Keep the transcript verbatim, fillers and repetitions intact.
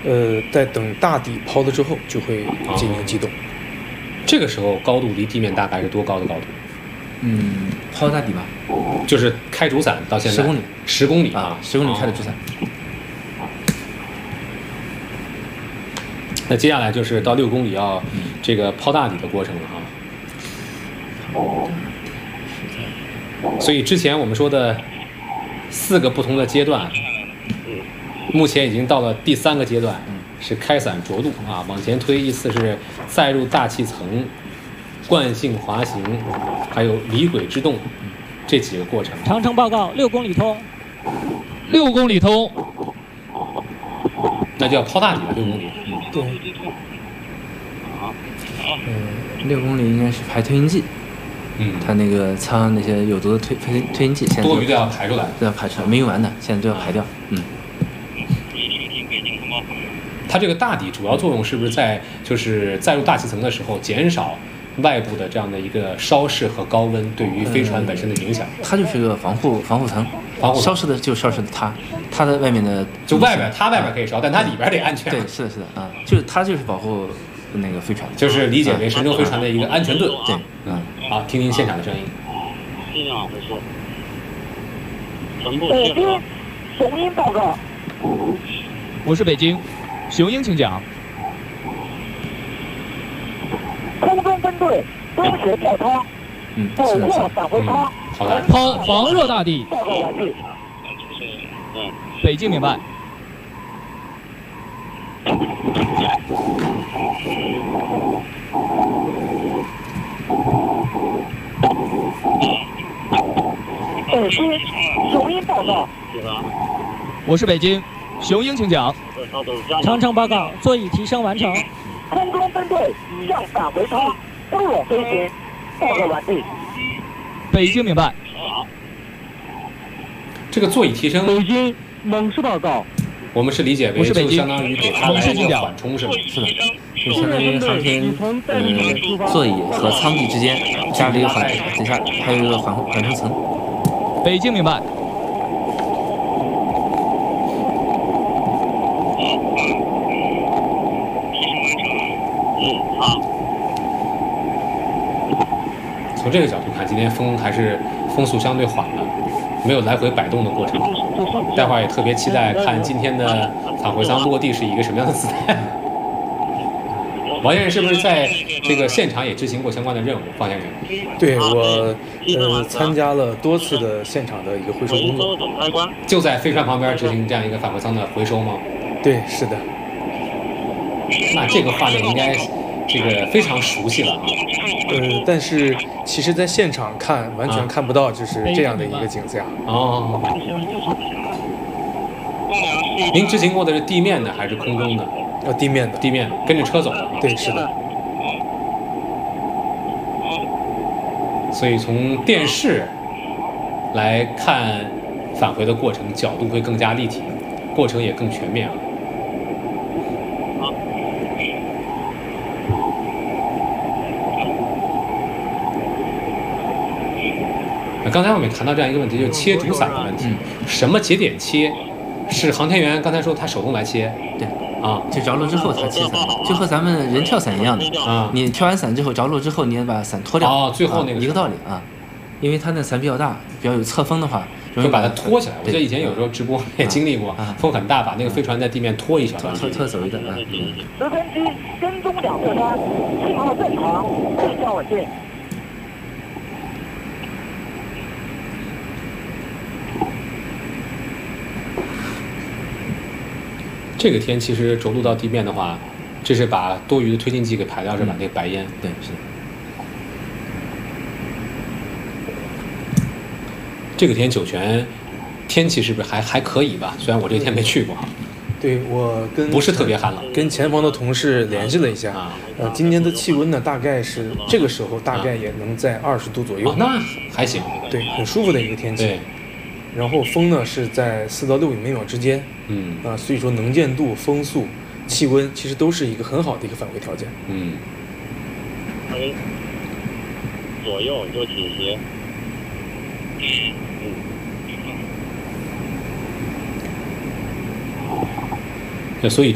呃，在等大底抛了之后就会进行机动。 这个时候高度离地面大概是多高的高度？ 嗯，抛大底吧， 就是开主伞到现在十公里， 十公里啊，十公里开的主伞。 那接下来就是到六公里要这个抛大底的过程了哈。所以之前我们说的四个不同的阶段，目前已经到了第三个阶段，是开伞着陆啊，往前推，依次是载入大气层、惯性滑行，还有离轨制动这几个过程。 长程报告，六公里通。 六公里通。 那就要抛大底了，六公里。 对。 嗯，六公里应该是排推进剂。 嗯， 它那个舱那些有毒的推推推进剂，现在多余的要排出来， 都要排出来，没用完的现在都要排掉。嗯。 它这个大底主要作用是不是在就是载入大气层的时候减少外部的这样的一个烧蚀和高温对于飞船本身的影响？ 它就是个防护防护层， 防护烧蚀的就烧蚀的它，它的外面的就外边它外边可以烧，但它里边得安全。 对，是的，是的啊，就是它就是保护那个飞船， 就是理解为神舟飞船的一个安全盾。 对，嗯， 好，听听现场的声音。 是这样回事。全部北京，雄鹰报告。 我是北京，雄鹰请讲。 空中分队东协跳舱， 嗯， 保护返回舱。 好的。 抛防热大地。 报告完毕。 嗯。 北京明白。 北京，雄鹰报告。 我是北京，雄鹰请讲。 长程报告，座椅提升完成。 空中分队向返回舱登陆飞行，报告完毕。 北京明白。 这个座椅提升， 北京，猛士报告。 我们是理解为就相当于给它来一个缓冲，是吗？ 是的，就相当于航天呃座椅和舱壁之间加了一个缓，底下还有一个缓缓冲层。 北京明白。 从这个角度看，今天风还是风速相对缓的，没有来回摆动的过程。待会儿也特别期待看今天的返回舱落地是一个什么样的姿态。王先生是不是在这个现场也执行过相关的任务？方先生？ 对，我呃参加了多次的现场的一个回收工作。 就在飞船旁边执行这样一个返回舱的回收吗？ 对，是的。 那这个画面应该这个非常熟悉了啊。 呃，但是其实在现场看完全看不到就是这样的一个景象。 哦。您执行过的是地面的还是空中的？ 呃，地面的。 地面跟着车走的。 对，是的。 所以从电视来看返回的过程，角度会更加立体，过程也更全面啊。刚才我们也谈到这样一个问题，就是切主伞的问题。 嗯、 什么节点切？是航天员刚才说他手动来切。 对。 啊， 就着陆之后他切伞，就和咱们人跳伞一样的。 啊。 你跳完伞之后着陆之后，你也把伞脱掉。 哦，最后那个、 啊、一个道理啊。因为它那伞比较大，比较有侧风的话， 就把它拖起来。我记得以前有时候直播也经历过， 啊、 风很大，把那个飞船在地面拖一小段。 拖拖走一段啊。 直升机跟踪两侧端，信号正常，对象稳定。 这个天其实着陆到地面的话，这是把多余的推进剂给排掉，是吧？ 嗯、 那个白烟， 对，是的。 这个天酒泉天气是不是还还可以吧？虽然我这天没去过。 对，我跟不是特别寒冷， 跟前方的同事联系了一下， 啊、 呃，今天的气温呢，大概是这个时候大概也能在二十度左右， 啊、那还行， 对，很舒服的一个天气。 对。 然后风呢是在四到六每秒之间， 嗯啊，所以说能见度、风速、气温其实都是一个很好的一个返回条件。 嗯。 哎，左右就倾斜。 嗯。所以。